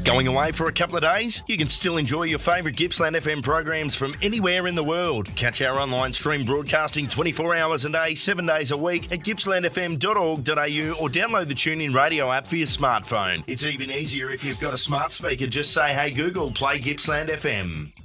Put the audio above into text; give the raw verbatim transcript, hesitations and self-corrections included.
Going away for a couple of days? You can still enjoy your favourite Gippsland F M programs from anywhere in the world. Catch our online stream broadcasting twenty-four hours a day, seven days a week at gippsland f m dot org dot a u or download the TuneIn Radio app for your smartphone. It's even easier if you've got a smart speaker. Just say, hey Google, play Gippsland F M.